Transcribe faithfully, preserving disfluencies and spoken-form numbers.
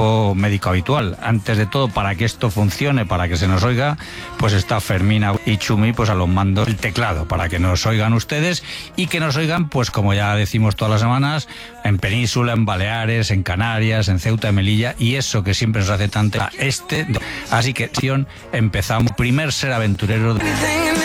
equipo médico habitual. Antes de todo, para que esto funcione, para que se nos oiga, pues está Fermina y Chumi pues a los mandos del teclado, para que nos oigan ustedes y que nos oigan, pues como ya decimos todas las semanas, en Península, en Baleares, en Canarias, en Ceuta, en Melilla, y eso que siempre nos hace tanto este. Así que empezamos. Primer ser aventurero de...